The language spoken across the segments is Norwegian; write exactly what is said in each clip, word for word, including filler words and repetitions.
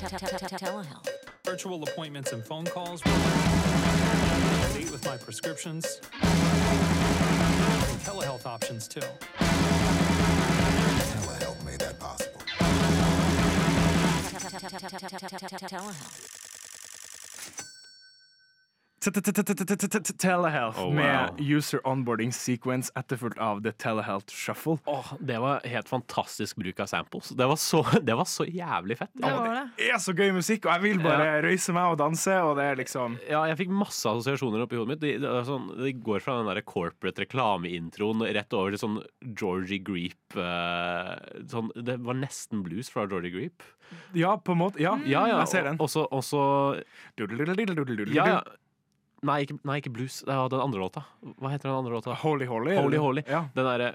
Telehealth. Virtual appointments and phone calls. Date with my prescriptions. And telehealth options too. Telehealth made that possible. Telehealth. Telehealth Oh, wow. med user onboarding sequence etterfulgt av The Telehealth Shuffle. Åh, det var helt fantastisk bruk av samples. Det var så, det var så jævlig fett. Det var det. Det er så gøy musikk, og jeg vil bare røyse meg og danse, og det er liksom Ja, jeg fikk masse assosiasjoner oppi hodet mitt. Det, det, er sånn, det går fra den der corporate reklameintroen rett over til sånn Georgie Greep eh, sånn, Det var nesten blues fra Georgie Greep. Ja, på en måte. Ja, Ja, ja, jeg ser den. Og så, og så ja, ja. Nei, ikke, nei, ikke blues. Det var den andre låta. Hva heter den andre låta? Holy Holy. Holy eller? Holy. Ja. Den derre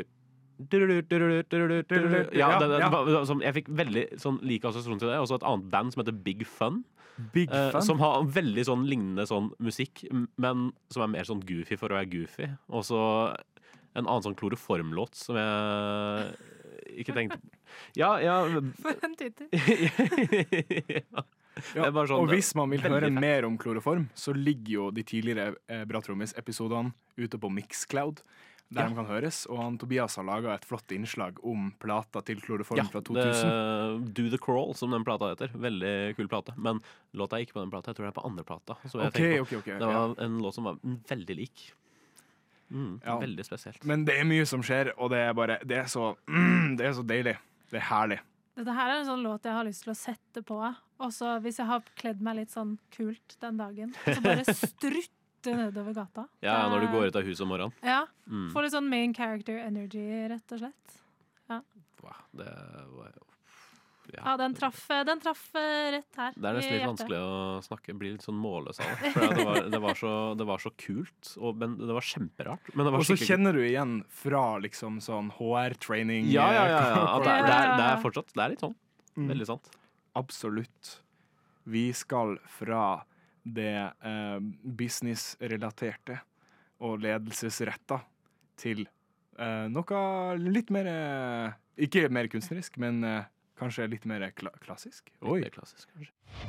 ja, Ja, den, den, ja. var- som, jeg fikk veldig sånn like assosiasjon til det. Og så et annet band som heter Big Fun. Big eh, Fun. som har veldig sånn lignende sånn musikk, m- men som er mer sånn goofy for å være goofy. Og så en annen sånn kloroformlåt som jeg ikke tenkte Ja, ja For en tittel. ja. Ja, Det er bare sånn- og hvis man vil veldig høre fett. mer om kloroform, så ligger jo de tidligere eh, Bra Trommis-episodene ute på Mixcloud, der Ja. de kan høres. Og han, Tobias har laga et flott innslag om plata til kloroform Ja, fra to tusen. det, Do The Crawl, som den plata heter. Veldig kul plate. Men låta er ikke på den plata, jeg tror det er på andre plata. Så jeg Ok, tenker på. ok, ok. Det Ja. var en låt som var veldig lik. Mm, Ja. Veldig spesielt. Men det er mye som skjer, og det er bare Det er så, mm, det er så deilig. Det er herlig. Dette her er en sånn låt jeg har lyst til å sette på. Og så hvis jeg har kledd meg litt sånn kult den dagen, så bare strutte nedover gata. Ja, når du Det- går ut av huset om morgenen. Ja, Mm. Få litt sånn main character energy, rett og slett. Wow, det var jo Ja, den traff, den traff eh, rett her. Det er nesten i litt hjertet. vanskelig å snakke, bli litt sånn målløs av det. For det var, det var, så, det var så kult, og, men det var kjemperart. Men det var Og så skikkelig- kjenner du igjen fra liksom sånn H R-training. Ja, ja, ja. ja. At det, er- det, er, det Ja. er fortsatt Det er litt sånn. Mm. Veldig sant. Absolutt. Vi skal fra det eh, businessrelaterte og ledelsesretta til eh, noe litt mer eh, Ikke mer kunstnerisk, men eh, kanskje litt mer kla klassisk. Litt Oi. mer klassisk, kanskje.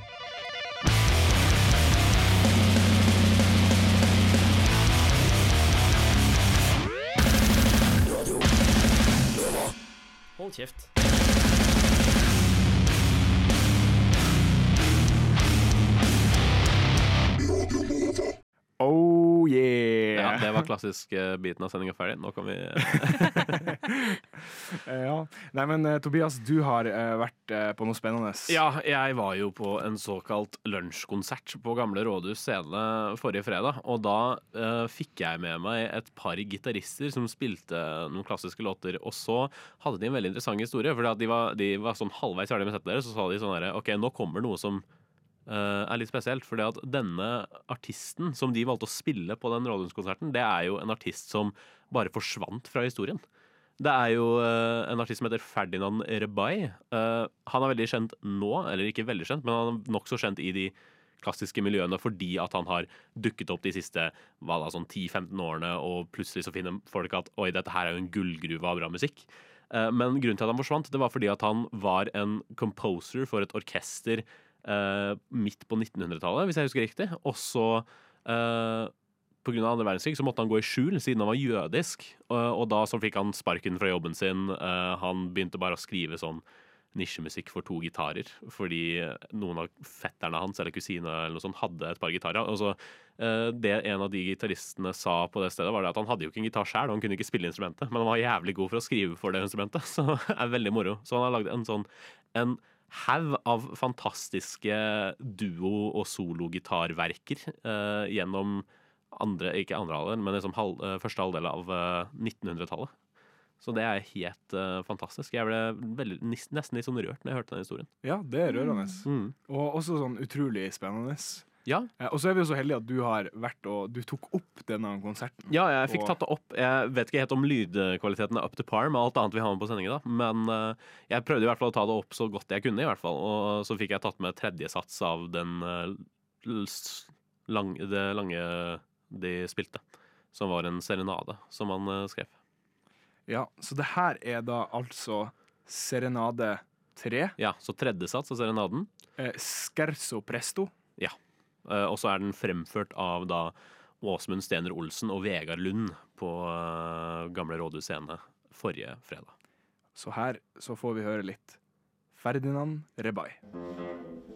Hold kjeft. Oh yeah! Ja, det var klassisk eh, biten av sendinga ferdig. Nå kan vi Eh, ja. Nei, men eh, Tobias, du har eh, vært eh, på noe spennende. Ja, jeg var jo på en såkalt lunsjkonsert på Gamle Rådhus scene forrige fredag. Og da eh, fikk jeg med meg et par gitarister som spilte noen klassiske låter. Og så hadde de en veldig interessant historie. For de var, de var sånn halvveis ferdig med settet deres, så sa de sånn her: OK, nå kommer noe som Uh, er litt spesielt, fordi at denne artisten som de valgte å spille på den Rådhuskonserten, det er jo en artist som bare forsvant fra historien. Det er jo uh, en artist som heter Ferdinand Rebay. Uh, han er veldig kjent nå, eller ikke veldig kjent, men han er nokså kjent i de klassiske miljøene fordi at han har dukket opp de siste hva da, sånn ti til femten årene, og plutselig så finner folk at oi, dette her er jo en gullgruve av bra musikk. Uh, men grunnen til at han forsvant, det var fordi at han var en composer for et orkester Uh, midt på nittenhundretallet, hvis jeg husker riktig. Og så, uh, på grunn av andre verdenskrig, så måtte han gå i skjul siden han var jødisk. Uh, og da så fikk han sparken fra jobben sin. Uh, han begynte bare å skrive sånn nisjemusikk for to gitarer, fordi noen av fetterne hans eller kusine eller noe sånt hadde et par gitarer. Og så, uh, det en av de gitaristene sa på det stedet, var det at han hadde jo ikke en gitar selv, og han kunne ikke spille instrumentet, men han var jævlig god for å skrive for det instrumentet. Så det er veldig moro. Så han har lagd en sånn en haug av fantastiske duo- og sologitarverker eh, gjennom andre, ikke andre halvdel, men liksom halv, eh, første halvdel av eh, nittenhundretallet. Så det er helt eh, fantastisk. Jeg ble veldig, nis- nesten litt sånn rørt når jeg hørte den historien. Ja, det er rørende. Mm. Og også sånn utrolig spennende. Ja, Eh, og så er vi jo så heldige at du har vært og du tok opp denne konserten. ja, jeg fikk Og- tatt det opp. Jeg vet ikke helt om lydkvaliteten er up to par med alt annet vi har med på sendingen, da. Men eh, jeg prøvde i hvert fall å ta det opp så godt jeg kunne, i hvert fall. Og så fikk jeg tatt med tredje sats av den eh, l- s- lang, det lange de spilte, som var en serenade, som han eh, skrev. Ja, så det her er da altså Serenade tre. Ja, så tredje sats av serenaden. Eh, Scherzo presto. Ja. Eh, og så er den fremført av da Åsmund Stener Olsen og Vegard Lund på uh, Gamle Rådhus Scene forrige fredag. Så her så får vi høre litt Ferdinand Rebay.